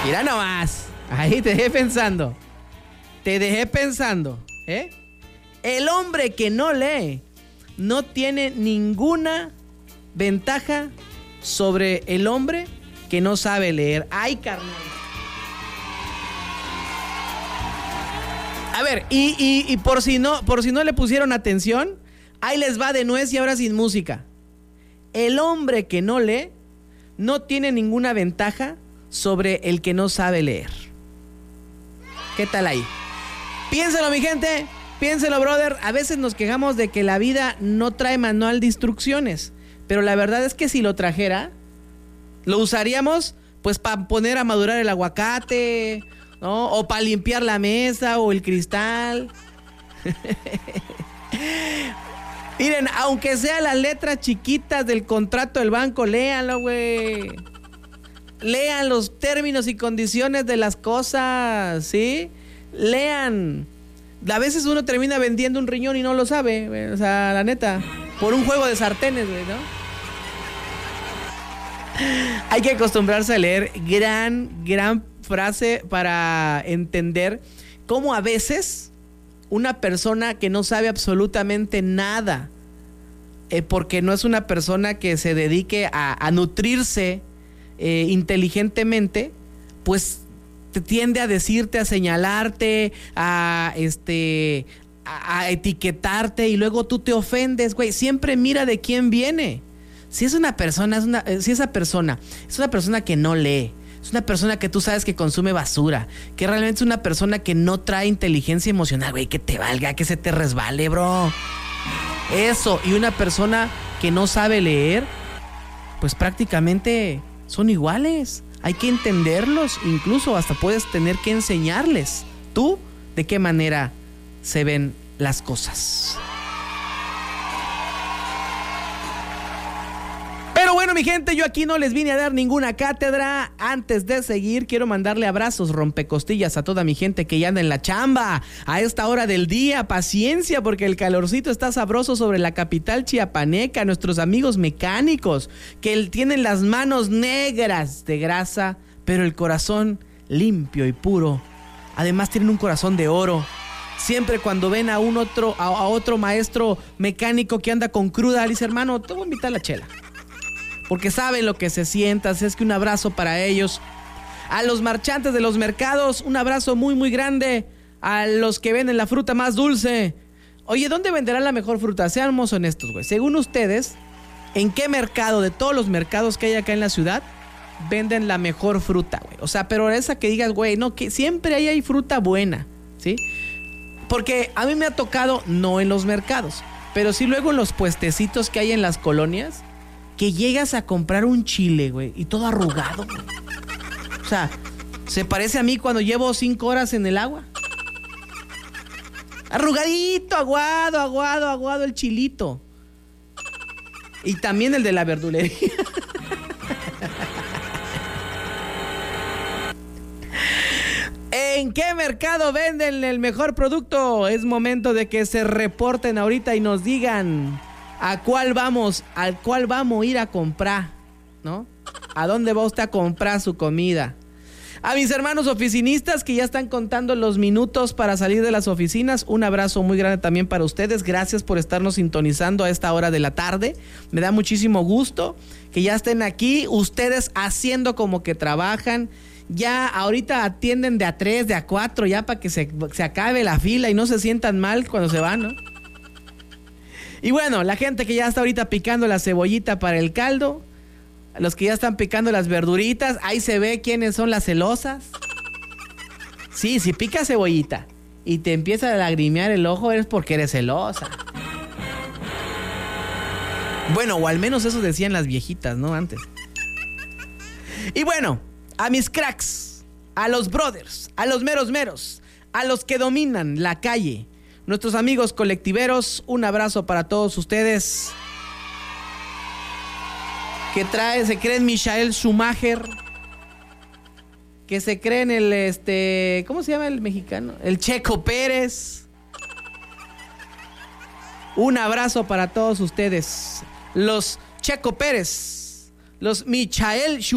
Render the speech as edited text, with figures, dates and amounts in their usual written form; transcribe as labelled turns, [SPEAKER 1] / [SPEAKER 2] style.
[SPEAKER 1] Mira nomás. Ahí te dejé pensando. El hombre que no lee no tiene ninguna ventaja sobre el hombre que no sabe leer. ¡Ay, carnal! A ver, y por si no le pusieron atención, ahí les va de nuez y ahora sin música. El hombre que no lee no tiene ninguna ventaja sobre el que no sabe leer. ¿Qué tal ahí? Piénselo, mi gente. Piénselo, brother. A veces nos quejamos de que la vida no trae manual de instrucciones. Pero la verdad es que si lo trajera, lo usaríamos pues para poner a madurar el aguacate, ¿no? O para limpiar la mesa o el cristal. Miren, aunque sea las letras chiquitas del contrato del banco, léanlo, güey. Lean los términos y condiciones de las cosas, ¿sí? Lean. A veces uno termina vendiendo un riñón y no lo sabe, güey. O sea, la neta, por un juego de sartenes, güey, ¿no? Hay que acostumbrarse a leer. Gran frase para entender cómo a veces una persona que no sabe absolutamente nada, porque no es una persona que se dedique a nutrirse inteligentemente, pues te tiende a decirte, a señalarte, a etiquetarte, y luego tú te ofendes, güey. Siempre mira de quién viene. Si esa persona es una persona que no lee, es una persona que tú sabes que consume basura, que realmente es una persona que no trae inteligencia emocional, güey, que te valga, que se te resbale, bro. Eso, y una persona que no sabe leer, pues prácticamente son iguales. Hay que entenderlos, incluso hasta puedes tener que enseñarles tú de qué manera se ven las cosas. Pero bueno, mi gente, yo aquí no les vine a dar ninguna cátedra. Antes de seguir, quiero mandarle abrazos rompecostillas a toda mi gente que ya anda en la chamba a esta hora del día. Paciencia, porque el calorcito está sabroso sobre la capital chiapaneca. Nuestros amigos mecánicos que tienen las manos negras de grasa, pero el corazón limpio y puro. Además tienen un corazón de oro. Siempre cuando ven a otro maestro mecánico que anda con cruda, le dice: hermano, te voy a invitar a la chela, porque saben lo que se sienta. Así es que un abrazo para ellos. A los marchantes de los mercados, un abrazo muy muy grande. A los que venden la fruta más dulce. Oye, ¿dónde venderán la mejor fruta? Seamos honestos, güey. Según ustedes, ¿en qué mercado de todos los mercados que hay acá en la ciudad venden la mejor fruta, güey? O sea, pero esa que digas, güey, no, que siempre ahí hay fruta buena, ¿sí? Porque a mí me ha tocado, no en los mercados, pero sí luego en los puestecitos que hay en las colonias, que llegas a comprar un chile, güey, y todo arrugado, güey. O sea, se parece a mí cuando llevo 5 horas en el agua. Arrugadito, aguado el chilito. Y también el de la verdulería. ¿En qué mercado venden el mejor producto? Es momento de que se reporten ahorita y nos digan al cuál vamos a ir a comprar, ¿no? ¿A dónde va usted a comprar su comida? A mis hermanos oficinistas que ya están contando los minutos para salir de las oficinas, un abrazo muy grande también para ustedes. Gracias por estarnos sintonizando a esta hora de la tarde. Me da muchísimo gusto que ya estén aquí, ustedes haciendo como que trabajan. Ya ahorita atienden de a 3, de a 4, ya para que se acabe la fila y no se sientan mal cuando se van, ¿no? Y bueno, la gente que ya está ahorita picando la cebollita para el caldo, los que ya están picando las verduritas, ahí se ve quiénes son las celosas. Sí, si picas cebollita y te empieza a lagrimear el ojo, es porque eres celosa. Bueno, o al menos eso decían las viejitas, ¿no? Antes. Y bueno, a mis cracks, a los brothers, a los meros, a los que dominan la calle, nuestros amigos colectiveros, un abrazo para todos ustedes. Que se creen Michael Schumacher, que se creen ¿cómo se llama el mexicano? El Checo Pérez. Un abrazo para todos ustedes, los Checo Pérez, los Michael Schumacher.